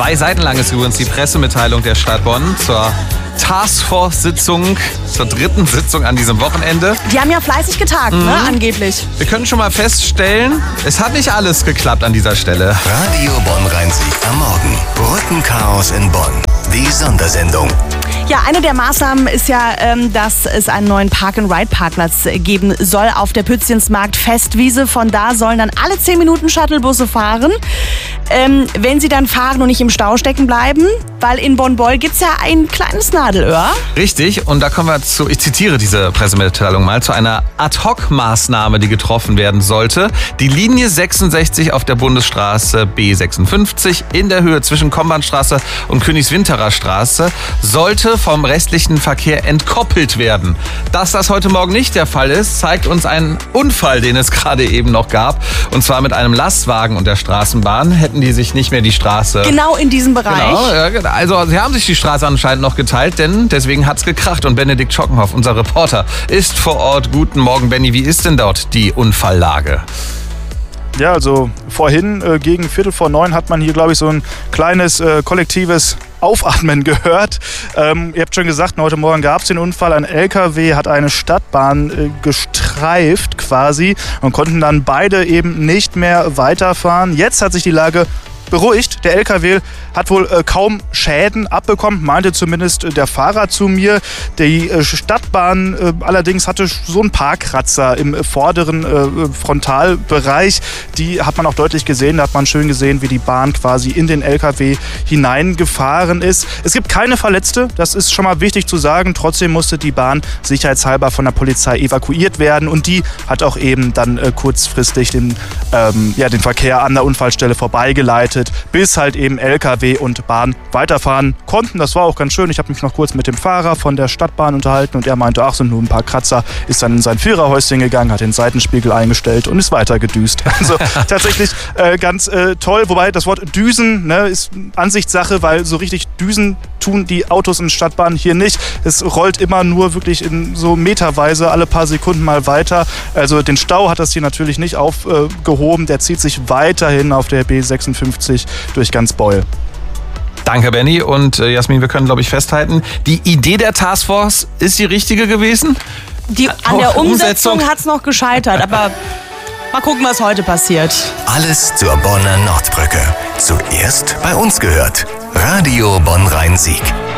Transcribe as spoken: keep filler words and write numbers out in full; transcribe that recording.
Zwei Seiten lang ist übrigens die Pressemitteilung der Stadt Bonn zur Taskforce-Sitzung, zur dritten Sitzung an diesem Wochenende. Die haben ja fleißig getagt, mhm. ne, angeblich. Wir können schon mal feststellen, es hat nicht alles geklappt an dieser Stelle. Radio Bonn-Rhein-Sieg am Morgen. Brückenchaos in Bonn. Die Sondersendung. Ja, eine der Maßnahmen ist ja, ähm, dass es einen neuen Park-and-Ride-Parkplatz geben soll auf der Pützchensmarkt Festwiese. Von da sollen dann alle zehn Minuten Shuttlebusse fahren. Ähm, wenn sie dann fahren und nicht im Stau stecken bleiben, weil in Bonn-Boll gibt es ja ein kleines Nadelöhr. Richtig, und da kommen wir zu, ich zitiere diese Pressemitteilung mal, zu einer Ad-Hoc-Maßnahme, die getroffen werden sollte. Die Linie sechsundsechzig auf der Bundesstraße B sechsundfünfzig in der Höhe zwischen Kombahnstraße und Königswinterer Straße sollte vom restlichen Verkehr entkoppelt werden. Dass das heute Morgen nicht der Fall ist, zeigt uns ein Unfall, den es gerade eben noch gab. Und zwar mit einem Lastwagen und der Straßenbahn hätten die sich nicht mehr die Straße... Genau in diesem Bereich. Genau, ja, also sie haben sich die Straße anscheinend noch geteilt, denn deswegen hat's gekracht. Und Benedikt Schockenhoff, unser Reporter, ist vor Ort. Guten Morgen, Benni. Wie ist denn dort die Unfalllage? Ja, also vorhin äh, gegen Viertel vor neun hat man hier, glaube ich, so ein kleines äh, kollektives Aufatmen gehört. Ähm, ihr habt schon gesagt, heute Morgen gab es den Unfall. Ein L K W hat eine Stadtbahn äh, gestreift quasi und konnten dann beide eben nicht mehr weiterfahren. Jetzt hat sich die Lage beruhigt. Der L K W hat wohl äh, kaum Schäden abbekommen, meinte zumindest äh, der Fahrer zu mir. Die äh, Stadtbahn äh, allerdings hatte so einen Parkkratzer im äh, vorderen äh, Frontalbereich. Die hat man auch deutlich gesehen. Da hat man schön gesehen, wie die Bahn quasi in den L K W hineingefahren ist. Es gibt keine Verletzte, das ist schon mal wichtig zu sagen. Trotzdem musste die Bahn sicherheitshalber von der Polizei evakuiert werden und die hat auch eben dann äh, kurzfristig den, ähm, ja, den Verkehr an der Unfallstelle vorbeigeleitet, bis halt eben L K W und Bahn weiterfahren konnten. Das war auch ganz schön. Ich habe mich noch kurz mit dem Fahrer von der Stadtbahn unterhalten und er meinte, ach, sind nur ein paar Kratzer, ist dann in sein Viererhäuschen gegangen, hat den Seitenspiegel eingestellt und ist weiter gedüst. Also tatsächlich äh, ganz äh, toll. Wobei das Wort Düsen, ne, ist Ansichtssache, weil so richtig Düsen tun die Autos in Stadtbahn hier nicht. Es rollt immer nur wirklich in so meterweise alle paar Sekunden mal weiter. Also den Stau hat das hier natürlich nicht aufgehoben. Der zieht sich weiterhin auf der B sechsundfünfzig durch ganz Beul. Danke, Benni. Und äh, Jasmin, wir können, glaube ich, festhalten, die Idee der Taskforce ist die richtige gewesen? Die, an der Umsetzung hat es noch gescheitert, aber mal gucken, was heute passiert. Alles zur Bonner Nordbrücke. Zuerst bei uns gehört. Radio Bonn-Rhein-Sieg.